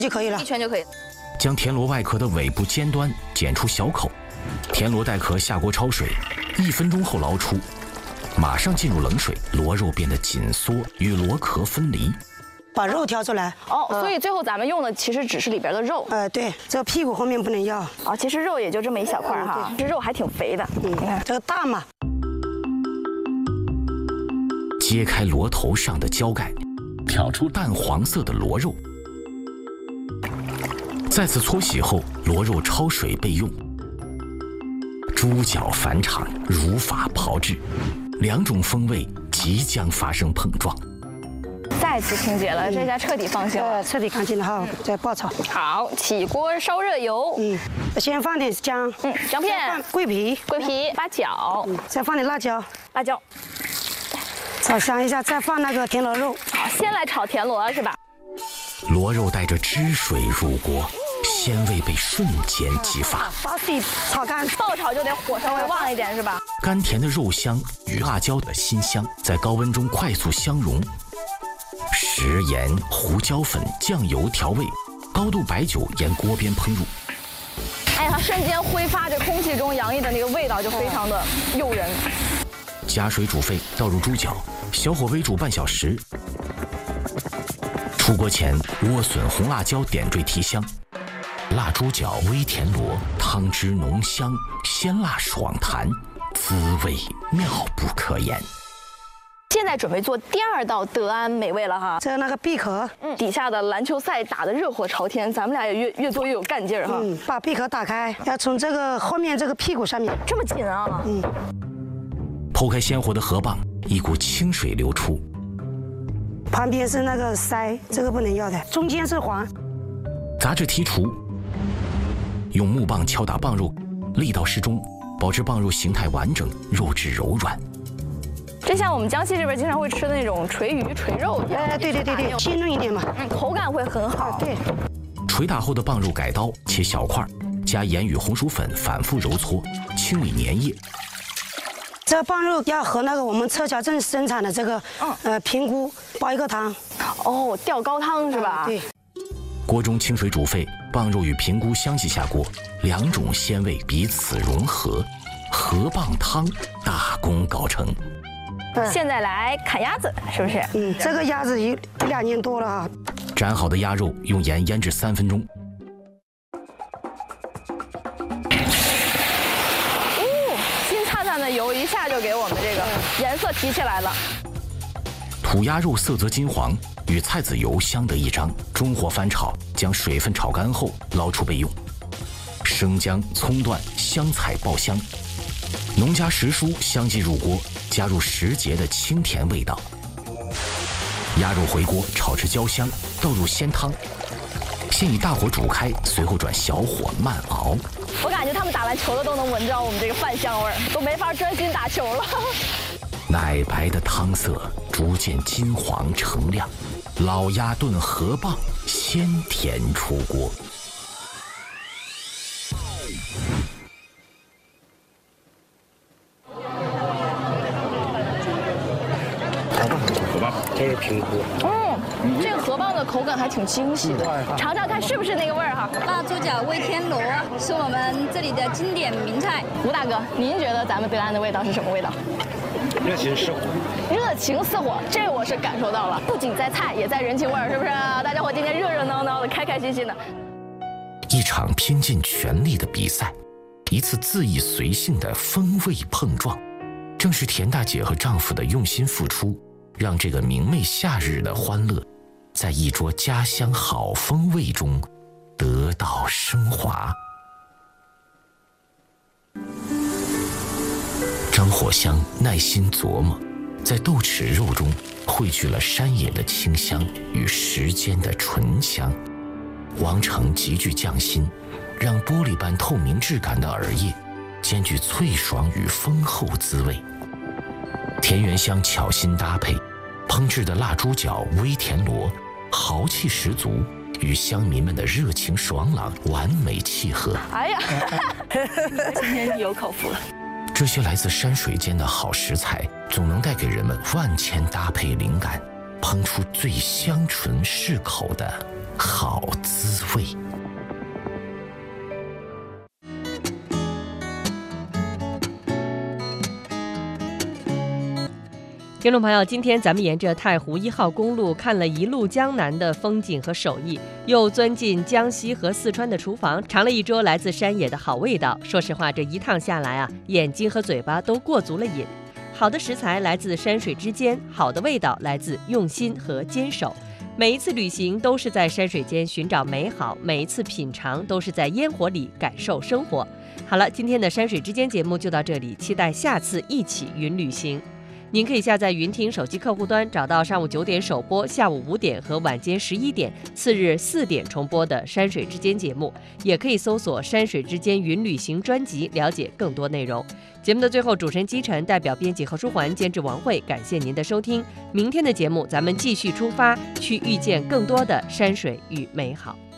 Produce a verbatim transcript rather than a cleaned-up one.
就可以了， 一圈就可以。 将田螺外壳的尾部尖端剪出小口，田螺带壳下锅焯水，一分钟后捞出，马上进入冷水，螺肉变得紧缩，与螺壳分离。 把肉挑出来。 哦，所以最后咱们用的其实只是里边的肉。 呃，对，这个屁股后面不能要。 哦，其实肉也就这么一小块哈，这肉还挺肥的。 嗯，你看这个大嘛。 揭开螺头上的胶盖，挑出淡黄色的螺肉。再次搓洗后，螺肉焯水备用。猪脚返场，如法炮制，两种风味即将发生碰撞。 再次清洁了，这下彻底放心了。 呃，彻底干净了哈，再爆炒。 好，起锅烧热油。 嗯，先放点姜。 嗯，姜片。 桂皮。 桂皮。八角。 嗯，再放点辣椒。 辣椒。 炒香一下，再放那个田螺肉。 好，先来炒田螺是吧？ 螺肉带着汁水入锅，鲜味被瞬间激发。 把水炒干， 爆炒就得火稍微旺一点是吧？ 甘甜的肉香与辣椒的辛香在高温中快速相融。食盐、胡椒粉、酱油调味，高度白酒沿锅边烹入。 哎，它瞬间挥发着空气中洋溢的那个味道，就非常的诱人。 加水煮沸，倒入猪脚，小火微煮半小时。出锅前，莴笋、红辣椒点缀提香。辣猪脚微田螺，汤汁浓香，鲜辣爽弹，滋味妙不可言。 现在准备做第二道德安美味了哈， 这那个闭壳， 嗯，底下的篮球赛打得热火朝天，咱们俩也越越做越有干劲儿哈。 嗯，把闭壳打开，要从这个后面这个屁股上面， 这么紧啊？ 嗯。 剖开鲜活的河蚌，一股清水流出。 旁边是那个鳃，这个不能要的，中间是黄。 杂质剔除，用木棒敲打蚌肉，力道适中，保持蚌肉形态完整，肉质柔软。 这像我们江西这边经常会吃的那种锤鱼、锤肉一样。 哎，对对对对，鲜嫩一点嘛， 嗯，口感会很好。 对。 捶打后的蚌肉改刀，切小块，加盐与红薯粉反复揉搓，清理粘液。 这蚌肉要和那个我们侧桥镇生产的这个，嗯、呃，平菇煲一个汤。 哦，吊高汤是吧？ 嗯、对。 锅中清水煮沸，蚌肉与平菇相继下锅，两种鲜味彼此融合，河蚌汤大功告成。 现在来砍鸭子，是不是？ 嗯，这个鸭子一两年多了啊。 斩好的鸭肉用盐腌制三分钟。 哦，金灿灿的油一下就给我们这个颜色提起来了。 土鸭肉色泽金黄，与菜籽油相得益彰。中火翻炒，将水分炒干后捞出备用。生姜、葱段、香菜爆香，农家时蔬相继入锅，加入时节的清甜味道。鸭肉回锅炒至焦香，倒入鲜汤，先以大火煮开，随后转小火慢熬。 我感觉他们打完球的都能闻着我们这个饭香味儿，都没法专心打球了。 奶白的汤色逐渐金黄澄亮，老鸭炖河蚌鲜甜出锅。 这是平菇。 嗯，这个河蚌的口感还挺惊喜的，尝尝看是不是那个味儿哈。 辣猪脚煨天螺是我们这里的经典名菜。 吴大哥，您觉得咱们德安的味道是什么味道？ 热情似火。 热情似火，这我是感受到了，不仅在菜，也在人情味儿，是不是？大家伙今天热热闹闹的，开开心心的。 一场拼尽全力的比赛，一次恣意随性的风味碰撞，正是田大姐和丈夫的用心付出，让这个明媚夏日的欢乐，在一桌家乡好风味中得到升华。张火香耐心琢磨，在豆豉肉中汇聚了山野的清香与时间的醇香。王成极具匠心，让玻璃般透明质感的耳叶兼具脆爽与丰厚滋味。田园香巧心搭配，烹制的辣猪脚煨田螺豪气十足，与乡民们的热情爽朗完美契合。 哎呀，今天有口福了。 这些来自山水间的好食材，总能带给人们万千搭配灵感，烹出最香醇适口的好滋味。 听众朋友，今天咱们沿着太湖一号公路看了一路江南的风景和手艺，又钻进江西和四川的厨房，尝了一桌来自山野的好味道。说实话，这一趟下来啊，眼睛和嘴巴都过足了瘾。好的食材来自山水之间，好的味道来自用心和坚守。每一次旅行都是在山水间寻找美好，每一次品尝都是在烟火里感受生活。好了，今天的山水之间节目就到这里，期待下次一起云旅行。您可以下载云听手机客户端，找到上午九点首播、下午五点和晚间十一点、次日四点重播的山水之间节目，也可以搜索山水之间云旅行专辑，了解更多内容。节目的最后，主持人姬晨代表编辑何书桓、监制王慧，感谢您的收听。明天的节目咱们继续出发，去遇见更多的山水与美好。